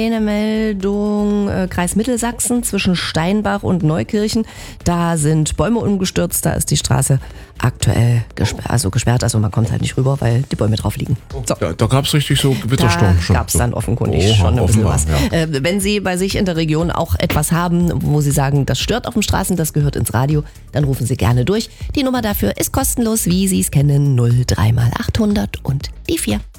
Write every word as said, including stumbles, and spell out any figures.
Eine Meldung, äh, Kreis Mittelsachsen zwischen Steinbach und Neukirchen. Da sind Bäume umgestürzt, da ist die Straße aktuell gesperrt, also gesperrt, also man kommt halt nicht rüber, weil die Bäume drauf liegen. So. Da, da gab es richtig so Gewittersturm Da schon. gab es dann offenkundig Oha, schon ein bisschen offenbar, was. ja. Äh, wenn Sie bei sich in der Region auch etwas haben, wo Sie sagen, das stört auf den Straßen, das gehört ins Radio, dann rufen Sie gerne durch. Die Nummer dafür ist kostenlos, wie Sie es kennen, null drei mal achthundert und die vier.